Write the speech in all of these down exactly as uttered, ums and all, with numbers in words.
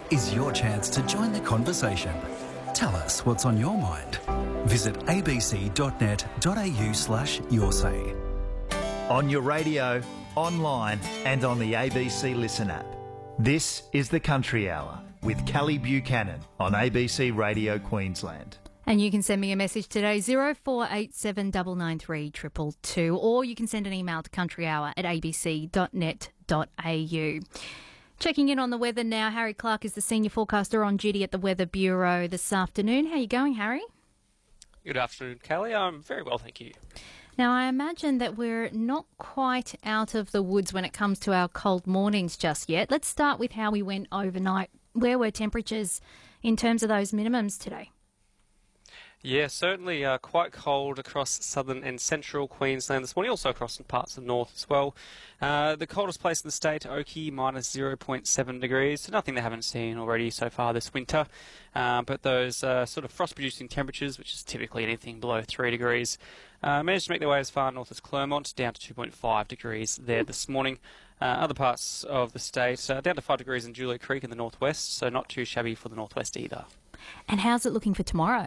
is your chance to join the conversation. Tell us what's on your mind. Visit abc.net.au slash your say. On your radio, online and on the A B C Listen app. This is the Country Hour with Kelly Buchanan on A B C Radio Queensland. And you can send me a message today, zero four eight seven nine nine three two two two, or you can send an email to countryhour at a b c dot net dot a u. Checking in on the weather now, Harry Clark is the senior forecaster on duty at the Weather Bureau this afternoon. How are you going, Harry? Good afternoon, Kelly. I'm very well, thank you. Now, I imagine that we're not quite out of the woods when it comes to our cold mornings just yet. Let's start with how we went overnight. Where were temperatures in terms of those minimums today? Yeah, certainly uh, quite cold across southern and central Queensland this morning, also across some parts of the north as well. Uh, the coldest place in the state, Oakey, minus zero point seven degrees, so nothing they haven't seen already so far this winter. Uh, but those uh, sort of frost-producing temperatures, which is typically anything below three degrees, uh, managed to make their way as far north as Clermont, down to two point five degrees there this morning. Uh, other parts of the state, uh, down to five degrees in Julia Creek in the northwest, so not too shabby for the northwest either. And how's it looking for tomorrow?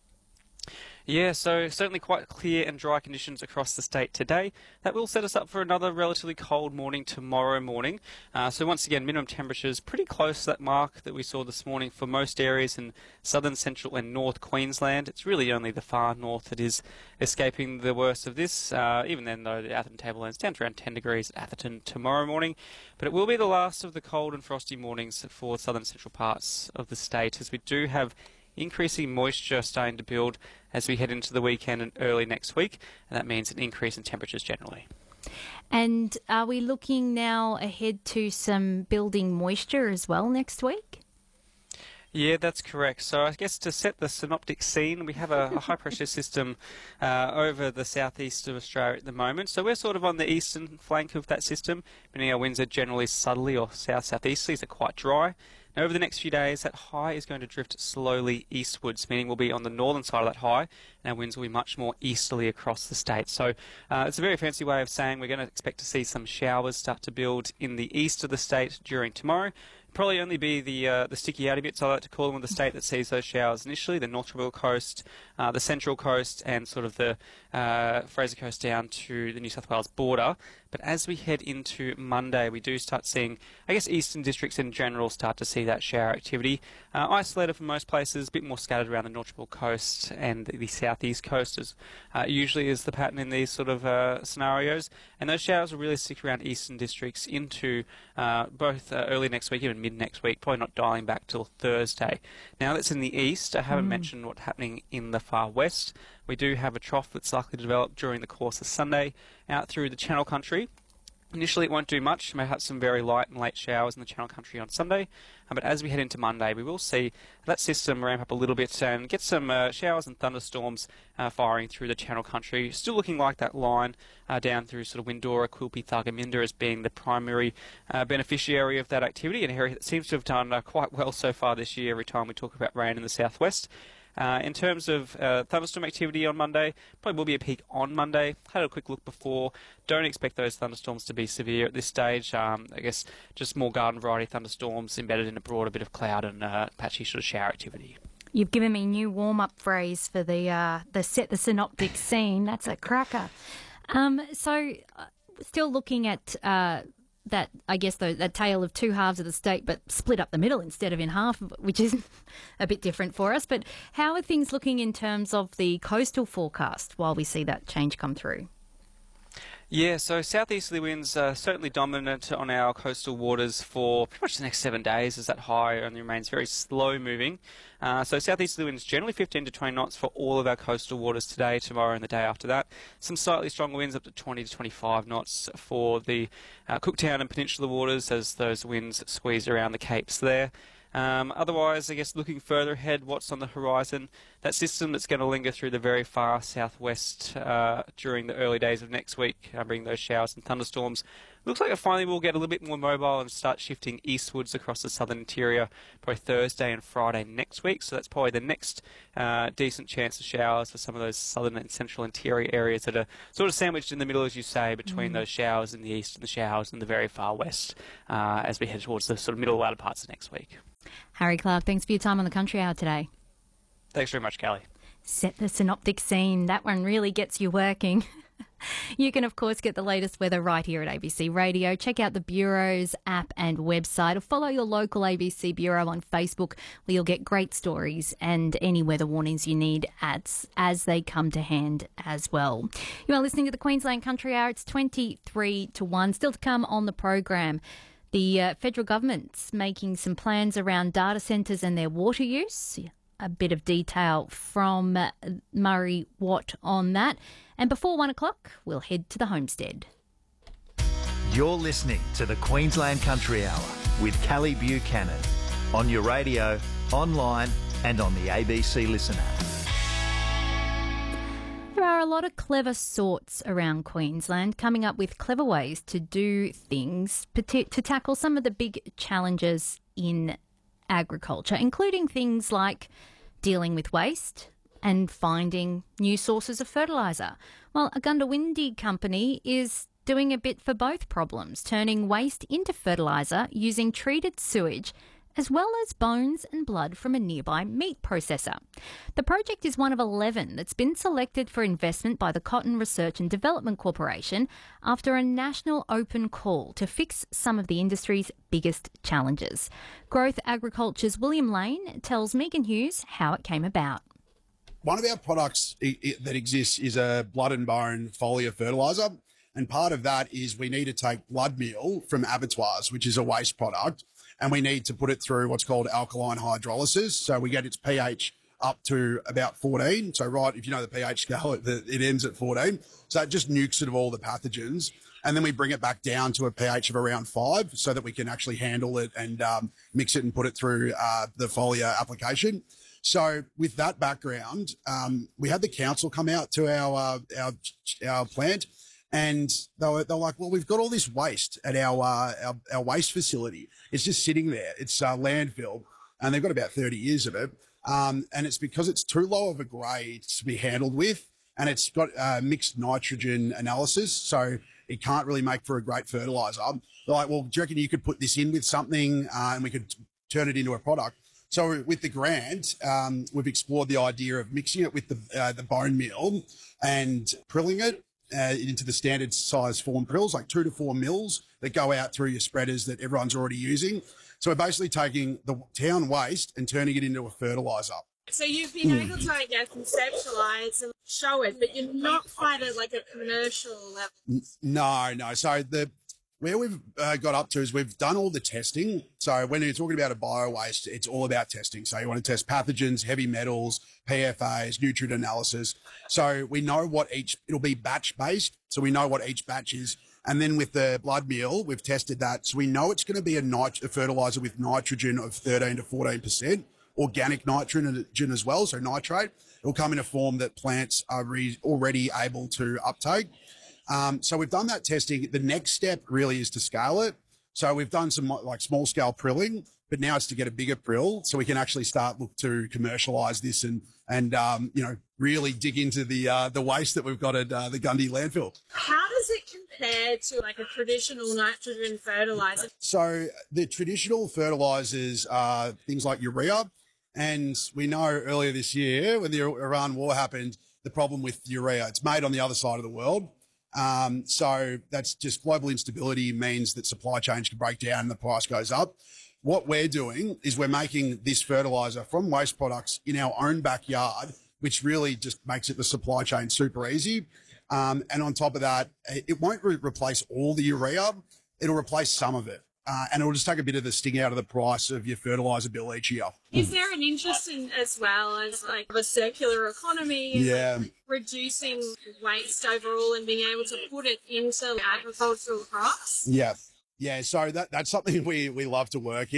Yeah, so certainly quite clear and dry conditions across the state today. That will set us up for another relatively cold morning tomorrow morning. Uh, so once again, minimum temperatures pretty close to that mark that we saw this morning for most areas in southern, central and north Queensland. It's really only the far north that is escaping the worst of this. Uh, even then, though, the Atherton Tablelands down to around ten degrees at Atherton tomorrow morning. But it will be the last of the cold and frosty mornings for southern central parts of the state, as we do have increasing moisture starting to build as we head into the weekend and early next week, and that means an increase in temperatures generally. And are we looking now ahead to some building moisture as well next week? Yeah, that's correct. So I guess to set the synoptic scene, we have a, a high-pressure system uh, over the southeast of Australia at the moment. So we're sort of on the eastern flank of that system, meaning our winds are generally southerly or south-southeasterly, so quite dry. Now, over the next few days, that high is going to drift slowly eastwards, meaning we'll be on the northern side of that high, and our winds will be much more easterly across the state. So uh, it's a very fancy way of saying we're going to expect to see some showers start to build in the east of the state during tomorrow. Probably only be the uh, the sticky outy bits, I like to call them, of the state that sees those showers initially, the North Tropical Coast, uh, the Central Coast and sort of the uh, Fraser Coast down to the New South Wales border. But as we head into Monday, we do start seeing, I guess, eastern districts in general start to see that shower activity. Uh, isolated from most places, a bit more scattered around the North Tropical Coast and the southeast coast, as uh, usually is the pattern in these sort of uh, scenarios. And those showers will really stick around eastern districts into uh, both uh, early next week, even mid next week, probably not dialing back till Thursday. Now that's in the east. I haven't mm. mentioned what's happening in the far west. We do have a trough that's likely to develop during the course of Sunday out through the Channel Country. Initially it won't do much. You may have some very light and late showers in the Channel Country on Sunday, uh, but as we head into Monday we will see that system ramp up a little bit and get some uh, showers and thunderstorms uh, firing through the Channel Country. Still looking like that line uh, down through sort of Windora, Quilpie, Thargomindah as being the primary uh, beneficiary of that activity, and an area that seems to have done uh, quite well so far this year every time we talk about rain in the southwest. Uh, in terms of uh, thunderstorm activity on Monday, probably will be a peak on Monday. Had a quick look before. Don't expect those thunderstorms to be severe at this stage. Um, I guess just more garden variety thunderstorms embedded in a broader bit of cloud and uh, patchy sort of shower activity. You've given me a new warm-up phrase for the uh, the set the synoptic scene. That's a cracker. Um, so, uh, still looking at uh, that, I guess, the, that tale of two halves of the state, but split up the middle instead of in half, which is a bit different for us. But how are things looking in terms of the coastal forecast while we see that change come through? Yeah, so southeasterly winds are certainly dominant on our coastal waters for pretty much the next seven days as that high only remains very slow moving. Uh, so southeasterly winds generally fifteen to twenty knots for all of our coastal waters today, tomorrow and the day after that. Some slightly stronger winds up to twenty to twenty-five knots for the uh, Cooktown and Peninsula waters as those winds squeeze around the capes there. Um, otherwise, I guess looking further ahead, what's on the horizon, that system that's going to linger through the very far southwest uh, during the early days of next week, uh, bringing those showers and thunderstorms. Looks like it finally will get a little bit more mobile and start shifting eastwards across the southern interior probably Thursday and Friday next week. So that's probably the next uh, decent chance of showers for some of those southern and central interior areas that are sort of sandwiched in the middle, as you say, between mm. those showers in the east and the showers in the very far west uh, as we head towards the sort of middle latter parts of next week. Harry Clark, thanks for your time on the Country Hour today. Thanks very much, Callie. Set the synoptic scene. That one really gets you working. You can, of course, get the latest weather right here at A B C Radio. Check out the Bureau's app and website, or follow your local A B C Bureau on Facebook, where you'll get great stories and any weather warnings you need as, as they come to hand as well. You are listening to the Queensland Country Hour. It's twenty-three to one. Still to come on the program. The uh, federal government's making some plans around data centres and their water use. A bit of detail from uh, Murray Watt on that. And before one o'clock, we'll head to the homestead. You're listening to the Queensland Country Hour with Callie Buchanan on your radio, online and on the A B C Listen app. There are a lot of clever sorts around Queensland coming up with clever ways to do things to tackle some of the big challenges in agriculture, including things like dealing with waste and finding new sources of fertiliser. Well, a Gundawindi company is doing a bit for both problems, turning waste into fertiliser using treated sewage as well as bones and blood from a nearby meat processor. The project is one of eleven that's been selected for investment by the Cotton Research and Development Corporation after a national open call to fix some of the industry's biggest challenges. Growth Agriculture's William Lane tells Megan Hughes how it came about. One of our products that exists is a blood and bone foliar fertiliser, and part of that is we need to take blood meal from abattoirs, which is a waste product, and we need to put it through what's called alkaline hydrolysis. So we get its pH up to about fourteen. So right, if you know the pH scale, it, it ends at fourteen. So it just nukes it of all the pathogens. And then we bring it back down to a pH of around five so that we can actually handle it and um, mix it and put it through uh, the foliar application. So with that background, um, we had the council come out to our uh, our, our plant, and they were, they were like, well, we've got all this waste at our, uh, our, our waste facility. It's just sitting there. It's uh, landfill, and they've got about thirty years of it. Um, and it's because it's too low of a grade to be handled with, and it's got uh, mixed nitrogen analysis, so it can't really make for a great fertilizer. They're like, well, do you reckon you could put this in with something uh, and we could turn it into a product? So with the grant, um, we've explored the idea of mixing it with the uh, the bone meal and prilling it uh, into the standard size form prills, like two to four mils that go out through your spreaders that everyone's already using. So we're basically taking the town waste and turning it into a fertiliser. So you've been able to, I guess, conceptualise and show it, but you're not quite at like a commercial level. No, no. So the where we've uh, got up to is we've done all the testing. So when you're talking about a bio waste, it's all about testing. So you want to test pathogens, heavy metals, P F As, nutrient analysis. So we know what each, it'll be batch based. So we know what each batch is. And then with the blood meal, we've tested that. So we know it's going to be a, nit- a fertilizer with nitrogen of thirteen to fourteen percent, organic nitrogen as well. So nitrate, it'll come in a form that plants are re- already able to uptake. Um, so we've done that testing. The next step really is to scale it. So we've done some like small scale prilling, but now it's to get a bigger prill so we can actually start look to commercialize this and, and, um, you know, really dig into the, uh, the waste that we've got at uh, the Gundy landfill. How does it compare to like a traditional nitrogen fertilizer? So the traditional fertilizers are things like urea. And we know earlier this year when the Iran war happened, the problem with urea, it's made on the other side of the world. Um, so that's just global instability means that supply chains can break down and the price goes up. What we're doing is we're making this fertilizer from waste products in our own backyard, which really just makes it the supply chain super easy. Um, and on top of that, it won't re- replace all the urea. It'll replace some of it. Uh, and it'll just take a bit of the sting out of the price of your fertilizer bill each year. Is there an interest in as well as like a circular economy and yeah. like reducing waste overall and being able to put it into agricultural crops? Yeah. Yeah. So that, that's something we, we love to work in.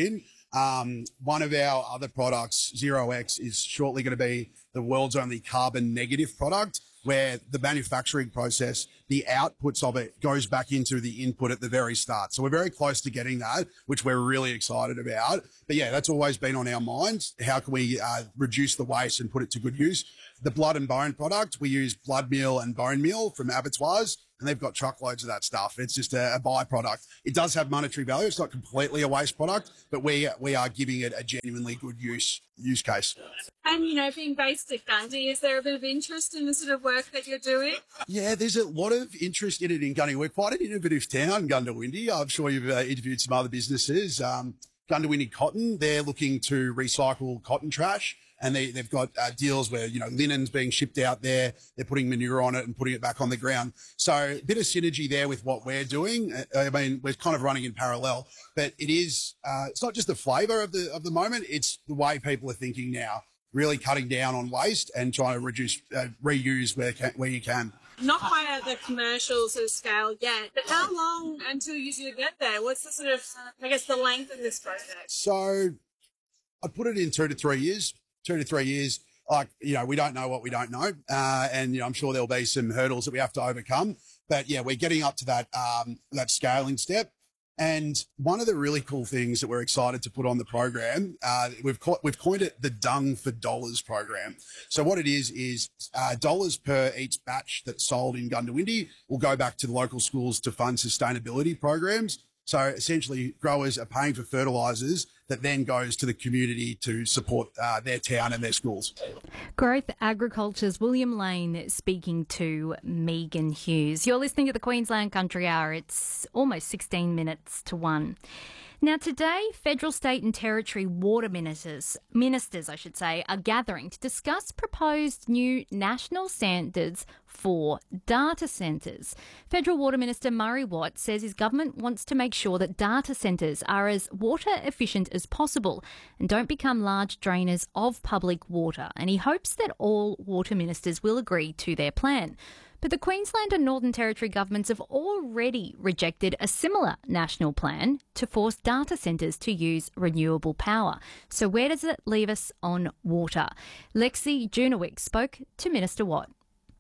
Um, one of our other products, Zero X, is shortly going to be the world's only carbon negative product, where the manufacturing process, the outputs of it goes back into the input at the very start. So we're very close to getting that, which we're really excited about. But yeah, that's always been on our minds. How can we uh, reduce the waste and put it to good use? The blood and bone product, we use blood meal and bone meal from abattoirs, and they've got truckloads of that stuff. It's just a, a byproduct. It does have monetary value. It's not completely a waste product, but we we are giving it a genuinely good use use case. And, you know, being based at Gundy, is there a bit of interest in the sort of work that you're doing? Yeah, there's a lot of interest in it in Gundy. We're quite an innovative town, Goondiwindi. I'm sure you've uh, interviewed some other businesses. Um, Goondiwindi Cotton, they're looking to recycle cotton trash. And they, they've got uh, deals where, you know, linen's being shipped out there. They're putting manure on it and putting it back on the ground. So a bit of synergy there with what we're doing. I mean, we're kind of running in parallel, but it is, uh, it's not just the flavour of the, of the moment. It's the way people are thinking now, really cutting down on waste and trying to reduce, uh, reuse where, can, where you can. Not quite at the commercial sort of scale yet, but how long until you sort of get there? What's the sort of, I guess, the length of this project? So I'd put it in two to three years. Two to three years, like, you know, we don't know what we don't know. Uh, and, you know, I'm sure there'll be some hurdles that we have to overcome. But, yeah, we're getting up to that um, that scaling step. And one of the really cool things that we're excited to put on the program, uh, we've, co- we've coined it the Dung for Dollars program. So what it is, is uh, dollars per each batch that's sold in Goondiwindi will go back to the local schools to fund sustainability programs. So essentially, growers are paying for fertilisers that then goes to the community to support uh, their town and their schools. Growth Agriculture's William Lane speaking to Megan Hughes. You're listening to the Queensland Country Hour. It's almost sixteen minutes to one. Now today, federal, state and territory water ministers, ministers I should say, are gathering to discuss proposed new national standards for data centres. Federal Water Minister Murray Watt says his government wants to make sure that data centres are as water efficient as possible and don't become large drainers of public water. And he hopes that all water ministers will agree to their plan. But the Queensland and Northern Territory governments have already rejected a similar national plan to force data centres to use renewable power. So where does it leave us on water? Lexi Junewick spoke to Minister Watt.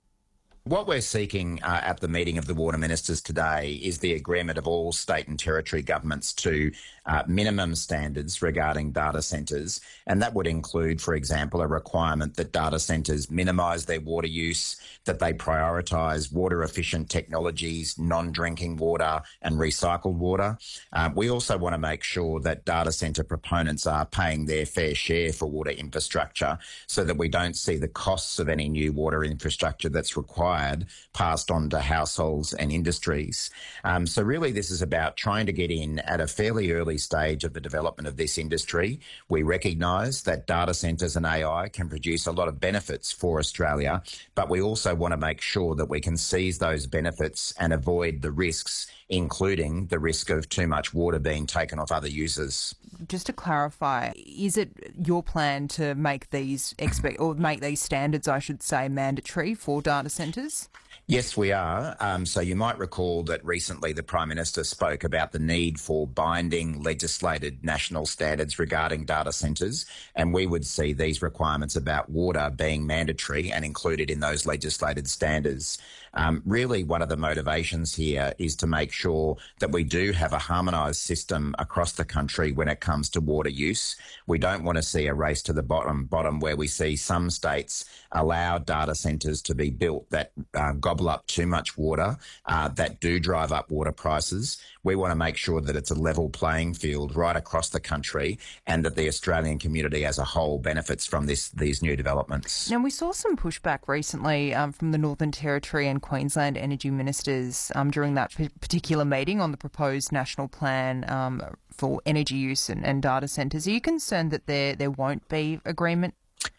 What we're seeking uh, at the meeting of the water ministers today is the agreement of all state and territory governments to uh, minimum standards regarding data centres, and that would include, for example, a requirement that data centres minimise their water use, that they prioritise water-efficient technologies, non-drinking water and recycled water. Uh, we also want to make sure that data centre proponents are paying their fair share for water infrastructure so that we don't see the costs of any new water infrastructure that's required passed on to households and industries. Um, so really this is about trying to get in at a fairly early stage of the development of this industry. We recognise that data centres and A I can produce a lot of benefits for Australia, but we also want to make sure that we can seize those benefits and avoid the risks, including the risk of too much water being taken off other users. Just to clarify, is it your plan to make these expect or make these standards, I should say, mandatory for data centres? Yes, we are. Um, so you might recall that recently the Prime Minister spoke about the need for binding legislated national standards regarding data centres, and we would see these requirements about water being mandatory and included in those legislated standards. Um, really, one of the motivations here is to make sure that we do have a harmonised system across the country when it comes to water use. We don't want to see a race to the bottom, bottom where we see some states allow data centres to be built that uh, gobble up too much water, uh, that do drive up water prices. We want to make sure that it's a level playing field right across the country and that the Australian community as a whole benefits from this these new developments. Now, we saw some pushback recently um, from the Northern Territory and Queensland energy ministers um, during that p- particular meeting on the proposed national plan um, for energy use and, and data centres. Are you concerned that there there won't be agreement?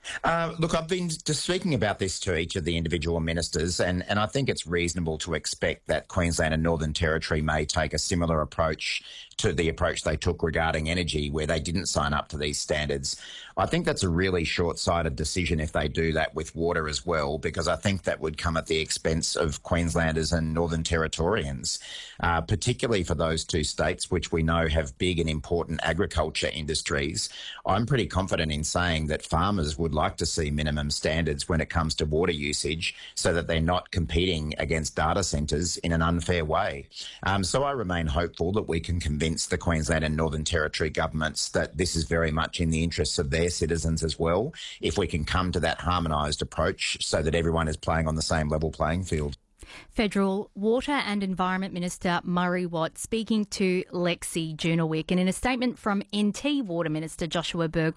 Uh, look, I've been just speaking about this to each of the individual ministers, and, and I think it's reasonable to expect that Queensland and Northern Territory may take a similar approach to the approach they took regarding energy, where they didn't sign up to these standards. I think that's a really short-sighted decision if they do that with water as well, because I think that would come at the expense of Queenslanders and Northern Territorians, uh, particularly for those two states, which we know have big and important agriculture industries. I'm pretty confident in saying that farmers would like to see minimum standards when it comes to water usage so that they're not competing against data centres in an unfair way. Um, so I remain hopeful that we can convince the Queensland and Northern Territory governments that this is very much in the interests of their citizens as well, if we can come to that harmonised approach so that everyone is playing on the same level playing field. Federal Water and Environment Minister Murray Watt speaking to Lexi Junawick. And in a statement from N T Water Minister Joshua Berg